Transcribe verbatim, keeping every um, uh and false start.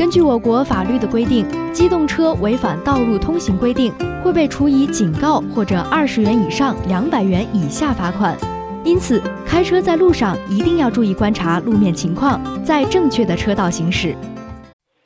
根据我国法律的规定，机动车违反道路通行规定会被处以警告或者二十元以上两百元以下罚款。因此，开车在路上一定要注意观察路面情况，在正确的车道行驶。